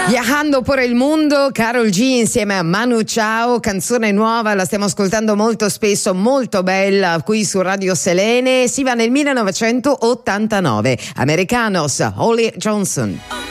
Viajando por il mondo, Karol G insieme a Manu Chao, canzone nuova, la stiamo ascoltando molto spesso, molto bella qui su Radio Selene. Si va nel 1989, Americanos, Holly Johnson.